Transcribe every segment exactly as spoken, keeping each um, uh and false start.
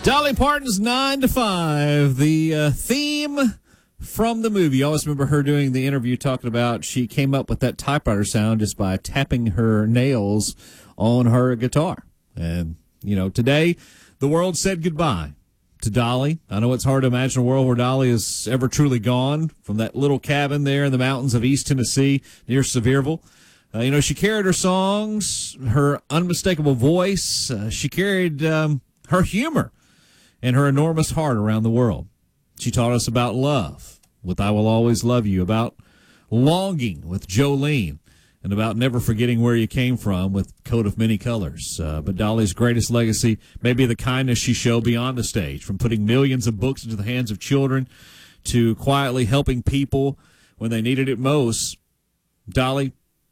Dolly Parton's nine to five, the uh, theme from the movie. You always remember her doing the interview talking about she came up with that typewriter sound just by tapping her nails on her guitar. And, you know, today the world said goodbye to Dolly. I know it's hard to imagine a world where Dolly is ever truly gone from that little cabin there in the mountains of East Tennessee near Sevierville. Uh, you know, she carried her songs, her unmistakable voice. Uh, she carried um, her humor and her enormous heart around the world. She taught us about love with I Will Always Love You, about longing with Jolene, and about never forgetting where you came from with Coat of Many Colors. Uh, but Dolly's greatest legacy may be the kindness she showed beyond the stage, from putting millions of books into the hands of children to quietly helping people when they needed it most. Dolly,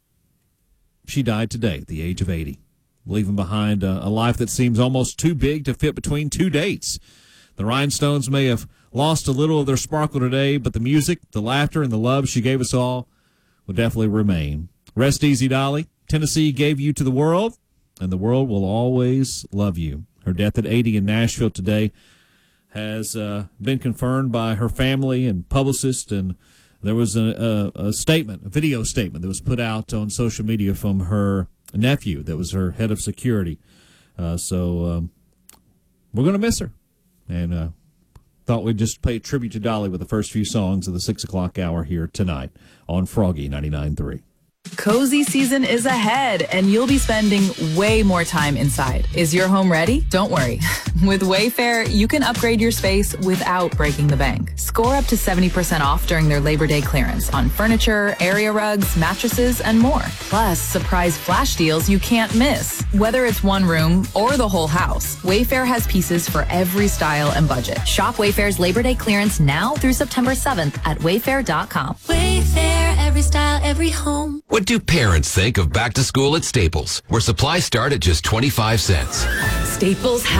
she died today at the age of eighty. Leaving behind a, a life that seems almost too big to fit between two dates. The Rhinestones may have lost a little of their sparkle today, but the music, the laughter, and the love she gave us all will definitely remain. Rest easy, Dolly. Tennessee gave you to the world, and the world will always love you. Her death at eighty in Nashville today has uh, been confirmed by her family and publicist, and there was a, a, a statement, a video statement that was put out on social media from her nephew that was her head of security. Uh, so um, we're going to miss her. And uh, thought we'd just pay tribute to Dolly with the first few songs of the six o'clock hour here tonight on Froggy ninety-nine point three. Cozy season is ahead, and you'll be spending way more time inside. Is your home ready? Don't worry. With Wayfair, you can upgrade your space without breaking the bank. Score up to seventy percent off during their Labor Day clearance on furniture, area rugs, mattresses, and more. Plus, surprise flash deals you can't miss. Whether it's one room or the whole house, Wayfair has pieces for every style and budget. Shop Wayfair's Labor Day clearance now through September seventh at wayfair dot com. Wayfair, every style, every home. What do parents think of back to school at Staples, where supplies start at just twenty-five cents? Staples